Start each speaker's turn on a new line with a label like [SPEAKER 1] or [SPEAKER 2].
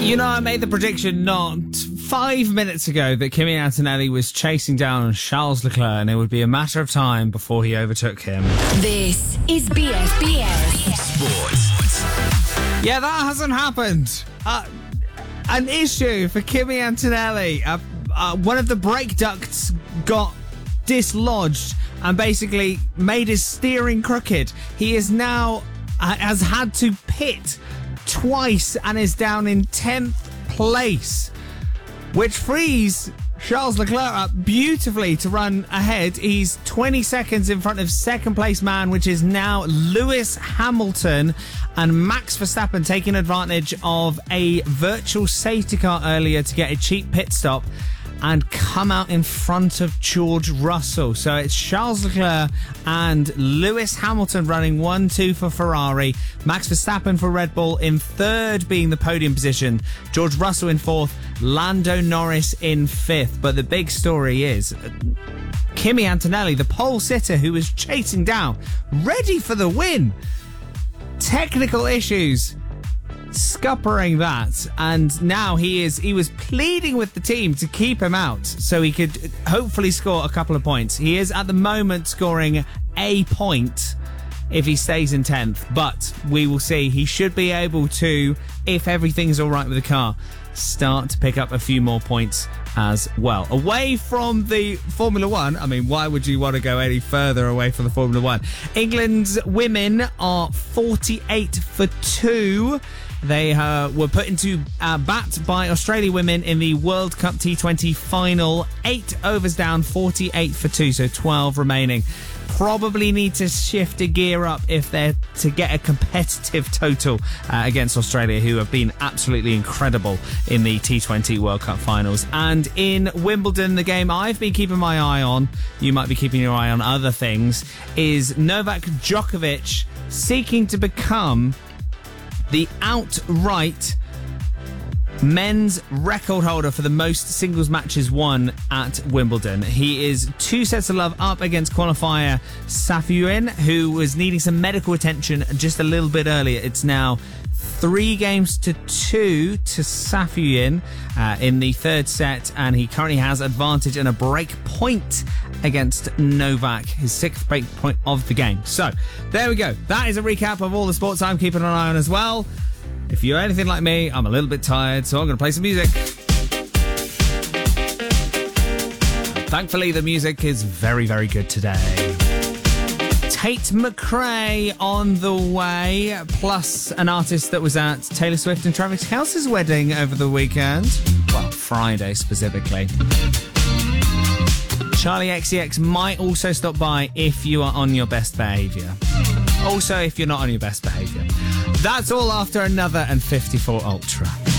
[SPEAKER 1] You know, I made the prediction not 5 minutes ago that Kimi Antonelli was chasing down Charles Leclerc and it would be a matter of time before he overtook him.
[SPEAKER 2] This is BFBS
[SPEAKER 3] Sports.
[SPEAKER 1] Yeah, that hasn't happened. An issue for Kimi Antonelli. One of the brake ducts got dislodged and basically made his steering crooked. He is now has had to pit twice and is down in 10th place, which frees Charles Leclerc up beautifully to run ahead. He's 20 seconds in front of second place man, which is now Lewis Hamilton, and Max Verstappen taking advantage of a virtual safety car earlier to get a cheap pit stop and come out in front of George Russell. So it's Charles Leclerc and Lewis Hamilton running 1-2 for Ferrari. Max Verstappen for Red Bull in third, being the podium position. George Russell in fourth. Lando Norris in fifth. But the big story is Kimi Antonelli, the pole sitter who was chasing down, ready for the win. Technical issues scuppering that, and now he was pleading with the team to keep him out so he could hopefully score a couple of points. He is at the moment scoring a point if he stays in 10th, but we will see. He should be able to, if everything's all right with the car, start to pick up a few more points as well. Away from the Formula One, I mean, why would you want to go any further away from the Formula One? England's women are 48 for 2. They were put into bat by Australia women in the World Cup T20 final. 8 overs down, 48 for 2, so 12 remaining. Probably need to shift a gear up if they're to get a competitive total against Australia, who have been absolutely incredible in the T20 World Cup finals. And in Wimbledon, the game I've been keeping my eye on, you might be keeping your eye on other things, is Novak Djokovic seeking to become the outright men's record holder for the most singles matches won at Wimbledon. He is 2 sets of love up against qualifier Safiullin, who was needing some medical attention just a little bit earlier. It's now 3 games to 2 to Safiullin in the third set, and he currently has advantage and a break point against Novak, his 6th break point of the game. So there we go. That is a recap of all the sports I'm keeping an eye on as well. If you're anything like me, I'm a little bit tired, so I'm going to play some music. Thankfully, the music is very, very good today. Tate McRae on the way, plus an artist that was at Taylor Swift and Travis Kelce's wedding over the weekend. Well, Friday specifically. Charlie XCX might also stop by if you are on your best behaviour. Also, if you're not on your best behaviour. That's all after another and 54 Ultra.